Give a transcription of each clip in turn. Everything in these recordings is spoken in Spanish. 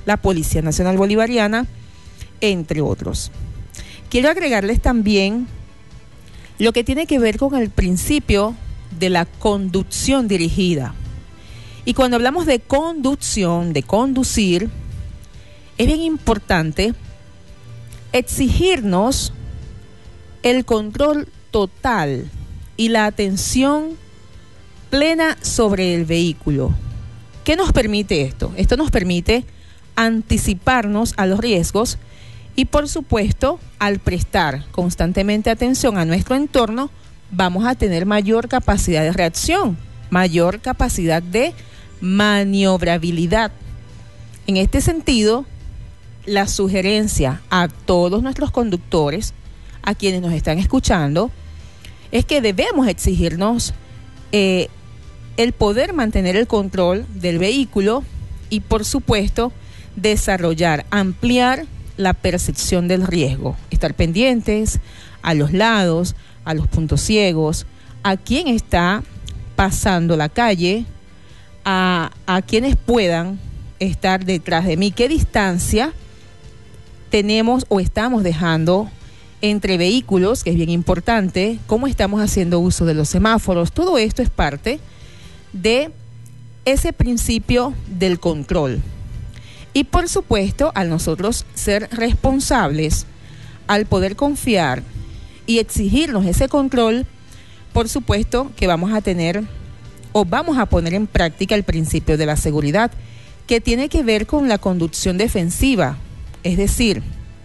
la Policía Nacional Bolivariana, entre otros. Quiero agregarles también lo que tiene que ver con el principio de la conducción dirigida. Y cuando hablamos de conducción, de conducir, es bien importante exigirnos el control total y la atención plena sobre el vehículo. ¿Qué nos permite esto? Esto nos permite anticiparnos a los riesgos y, por supuesto, al prestar constantemente atención a nuestro entorno, vamos a tener mayor capacidad de reacción, mayor capacidad de maniobrabilidad. En este sentido, la sugerencia a todos nuestros conductores, a quienes nos están escuchando, es que debemos exigirnos el poder mantener el control del vehículo y, por supuesto, desarrollar, ampliar la percepción del riesgo, estar pendientes a los lados, a los puntos ciegos, a quién está pasando la calle, a quienes puedan estar detrás de mí, qué distancia tenemos o estamos dejando entre vehículos, que es bien importante, cómo estamos haciendo uso de los semáforos. Todo esto es parte de ese principio del control. Y por supuesto, al nosotros ser responsables, al poder confiar y exigirnos ese control, por supuesto que vamos a tener o vamos a poner en práctica el principio de la seguridad, que tiene que ver con la conducción defensiva. Es decir,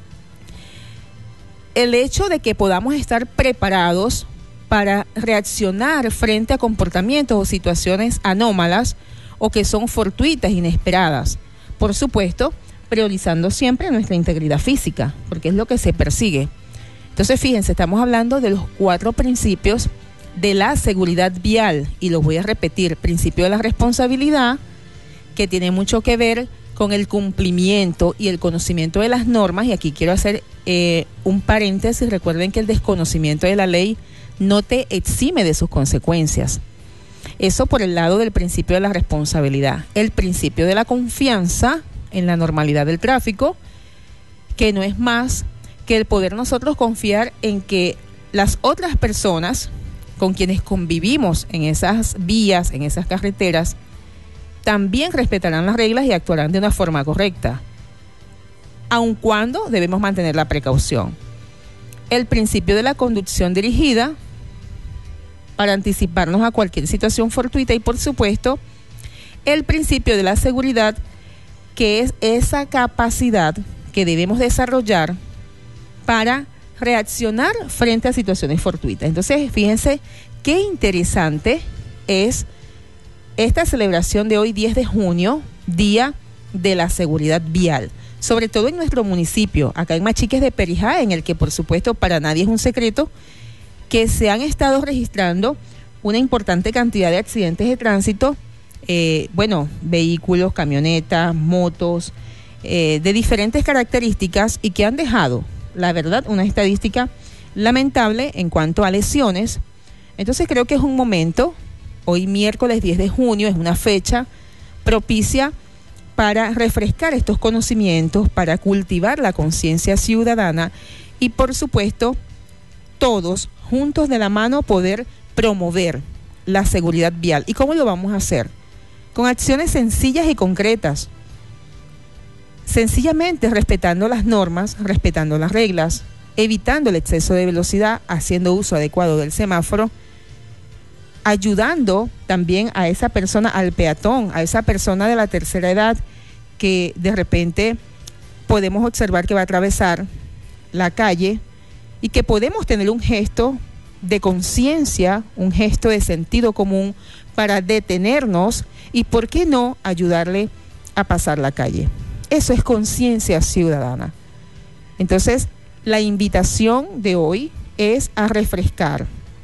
el hecho de que podamos estar preparados para reaccionar frente a comportamientos o situaciones anómalas o que son fortuitas, inesperadas. Por supuesto, priorizando siempre nuestra integridad física, porque es lo que se persigue. Entonces, fíjense, estamos hablando de los 4 principios de la seguridad vial, y los voy a repetir: principio de la responsabilidad, que tiene mucho que ver con el cumplimiento y el conocimiento de las normas, y aquí quiero hacer un paréntesis. Recuerden que el desconocimiento de la ley no te exime de sus consecuencias. Eso por el lado del principio de la responsabilidad. El principio de la confianza en la normalidad del tráfico, que no es más que el poder nosotros confiar en que las otras personas con quienes convivimos en esas vías, en esas carreteras, también respetarán las reglas y actuarán de una forma correcta, aun cuando debemos mantener la precaución. El principio de la conducción dirigida, para anticiparnos a cualquier situación fortuita, y por supuesto, el principio de la seguridad, que es esa capacidad que debemos desarrollar para reaccionar frente a situaciones fortuitas. Entonces, fíjense qué interesante es esta celebración de hoy, 10 de junio, Día de la Seguridad Vial, sobre todo en nuestro municipio, acá en Machiques de Perijá, en el que, por supuesto, para nadie es un secreto que se han estado registrando una importante cantidad de accidentes de tránsito, vehículos, camionetas, motos, de diferentes características, y que han dejado, la verdad, una estadística lamentable en cuanto a lesiones. Entonces creo que es un momento, hoy miércoles 10 de junio, es una fecha propicia para refrescar estos conocimientos, para cultivar la conciencia ciudadana y, por supuesto, todos juntos de la mano poder promover la seguridad vial. ¿Y cómo lo vamos a hacer? Con acciones sencillas y concretas. Sencillamente respetando las normas, respetando las reglas, evitando el exceso de velocidad, haciendo uso adecuado del semáforo, ayudando también a esa persona, al peatón, a esa persona de la tercera edad que de repente podemos observar que va a atravesar la calle y que podemos tener un gesto de conciencia, un gesto de sentido común para detenernos y, ¿por qué no?, ayudarle a pasar la calle. Eso es conciencia ciudadana. Entonces, la invitación de hoy es a refrescar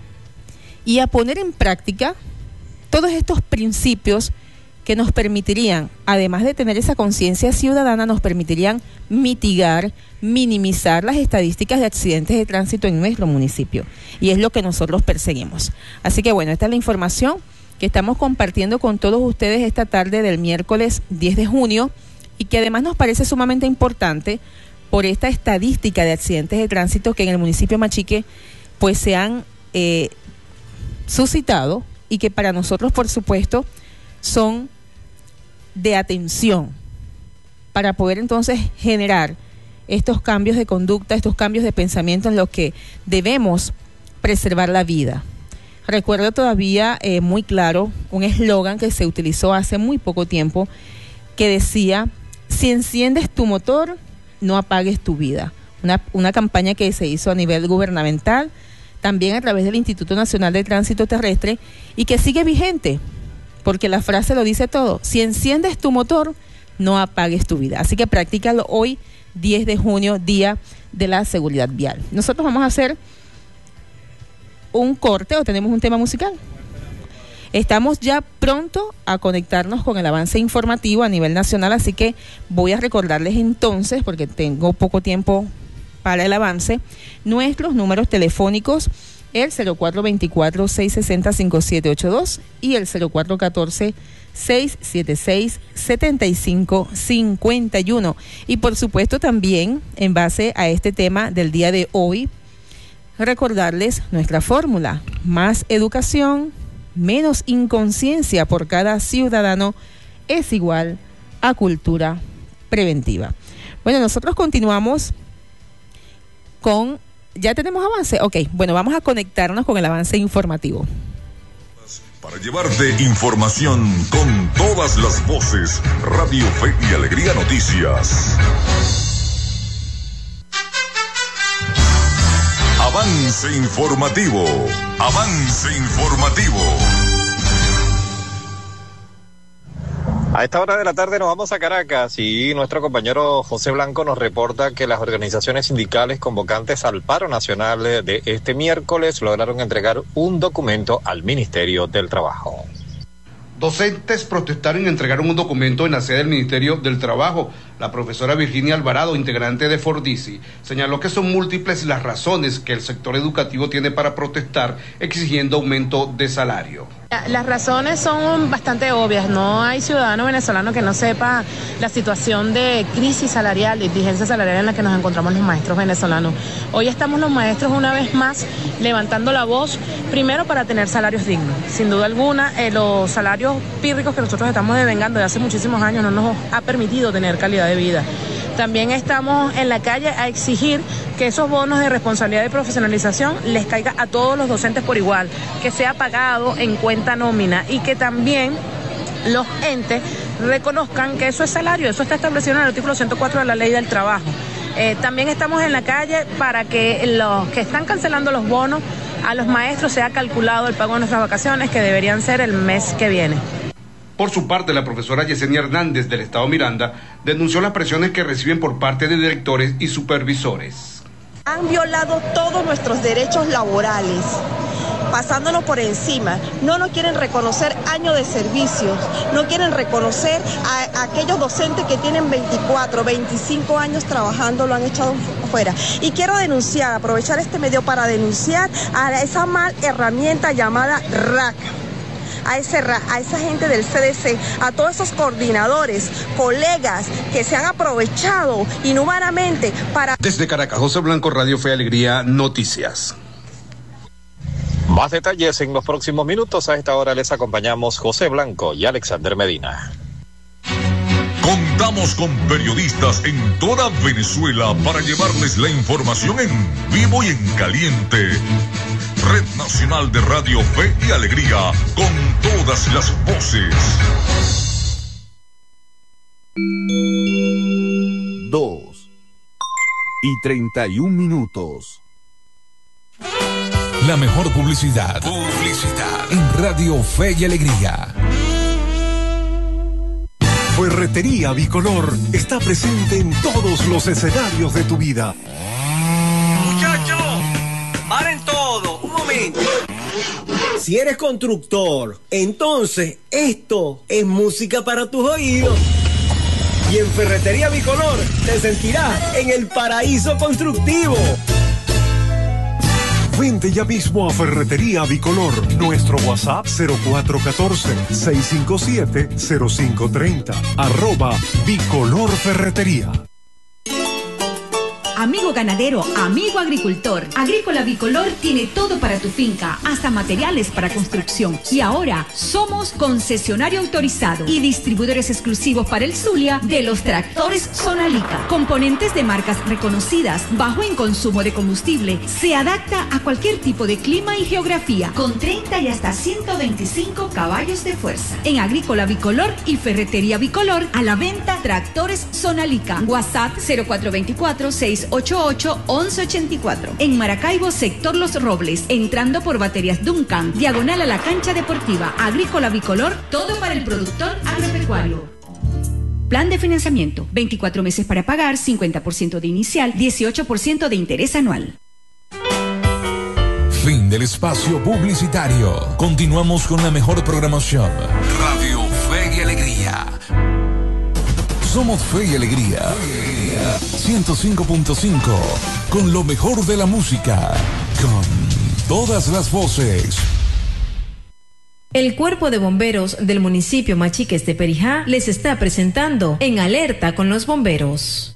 y a poner en práctica todos estos principios que nos permitirían, además de tener esa conciencia ciudadana, nos permitirían mitigar, minimizar las estadísticas de accidentes de tránsito en nuestro municipio. Y es lo que nosotros perseguimos. Así que bueno, esta es la información que estamos compartiendo con todos ustedes esta tarde del miércoles 10 de junio, y que además nos parece sumamente importante por esta estadística de accidentes de tránsito que en el municipio de Machique pues se han suscitado y que para nosotros, por supuesto, son de atención para poder entonces generar estos cambios de conducta, estos cambios de pensamiento en los que debemos preservar la vida. Recuerdo todavía muy claro un eslogan que se utilizó hace muy poco tiempo que decía: si enciendes tu motor, no apagues tu vida. Una campaña que se hizo a nivel gubernamental, también a través del Instituto Nacional de Tránsito Terrestre, y que sigue vigente, porque la frase lo dice todo: si enciendes tu motor, no apagues tu vida. Así que practícalo hoy, 10 de junio, Día de la Seguridad Vial. Nosotros vamos a hacer un corte, o tenemos un tema musical. Estamos ya pronto a conectarnos con el avance informativo a nivel nacional, así que voy a recordarles entonces, porque tengo poco tiempo para el avance, nuestros números telefónicos: el 0424-660-5782 y el 0414-676-7551. Y por supuesto también, en base a este tema del día de hoy, recordarles nuestra fórmula: más educación, menos inconsciencia por cada ciudadano es igual a cultura preventiva. Bueno, nosotros continuamos con... ¿Ya tenemos avance? Ok, bueno, vamos a conectarnos con el avance informativo. Para llevarte información con todas las voces, Radio Fe y Alegría Noticias. Avance informativo. Avance informativo. A esta hora de la tarde nos vamos a Caracas y nuestro compañero José Blanco nos reporta que las organizaciones sindicales convocantes al paro nacional de este miércoles lograron entregar un documento al Ministerio del Trabajo. Docentes protestaron y entregaron un documento en la sede del Ministerio del Trabajo. La profesora Virginia Alvarado, integrante de Fordisi, señaló que son múltiples las razones que el sector educativo tiene para protestar exigiendo aumento de salario. Las razones son bastante obvias. No hay ciudadano venezolano que no sepa la situación de crisis salarial, de exigencia salarial en la que nos encontramos los maestros venezolanos. Hoy estamos los maestros una vez más levantando la voz, primero para tener salarios dignos. Sin duda alguna, los salarios pírricos que nosotros estamos devengando de hace muchísimos años no nos ha permitido tener calidad de vida. También estamos en la calle a exigir que esos bonos de responsabilidad y profesionalización les caiga a todos los docentes por igual, que sea pagado en cuenta nómina y que también los entes reconozcan que eso es salario, eso está establecido en el artículo 104 de la Ley del Trabajo. También estamos en la calle para que los que están cancelando los bonos a los maestros sea calculado el pago de nuestras vacaciones, que deberían ser el mes que viene. Por su parte, la profesora Yesenia Hernández del Estado Miranda denunció las presiones que reciben por parte de directores y supervisores. Han violado todos nuestros derechos laborales, pasándonos por encima. No nos quieren reconocer años de servicios, no quieren reconocer a aquellos docentes que tienen 24, 25 años trabajando, lo han echado fuera. Y quiero denunciar, aprovechar este medio para denunciar a esa mal herramienta llamada RAC. A esa gente del CDC, a todos esos coordinadores, colegas que se han aprovechado inhumanamente para... Desde Caracas, José Blanco, Radio Fe y Alegría Noticias. Más detalles en los próximos minutos. A esta hora les acompañamos José Blanco y Alexander Medina. Contamos con periodistas en toda Venezuela para llevarles la información en vivo y en caliente. Red Nacional de Radio Fe y Alegría, con todas las voces. 2:31. La mejor publicidad. En Radio Fe y Alegría. Ferretería Bicolor está presente en todos los escenarios de tu vida. Muchachos, paren todo, un momento. Si eres constructor, entonces esto es música para tus oídos. Y en Ferretería Bicolor te sentirás en el paraíso constructivo. Vente ya mismo a Ferretería Bicolor. Nuestro WhatsApp 0414-657-0530. @Bicolor Ferretería. Amigo ganadero, amigo agricultor, Agrícola Bicolor tiene todo para tu finca, hasta materiales para construcción. Y ahora somos concesionario autorizado y distribuidores exclusivos para el Zulia de los tractores Sonalica. Componentes de marcas reconocidas, bajo en consumo de combustible, se adapta a cualquier tipo de clima y geografía, con 30 y hasta 125 caballos de fuerza. En Agrícola Bicolor y Ferretería Bicolor, a la venta tractores Sonalica. WhatsApp 0424-688-1184. En Maracaibo, sector Los Robles, entrando por Baterías Duncan, diagonal a la cancha deportiva. Agrícola Bicolor, todo para el productor agropecuario. Plan de financiamiento, 24 meses para pagar, 50% de inicial, 18% de interés anual. Fin del espacio publicitario. Continuamos con la mejor programación. Radio Fe y Alegría. Somos Fe y Alegría. 105.5. Con lo mejor de la música. Con todas las voces. El Cuerpo de Bomberos del municipio Machiques de Perijá les está presentando En Alerta con los Bomberos.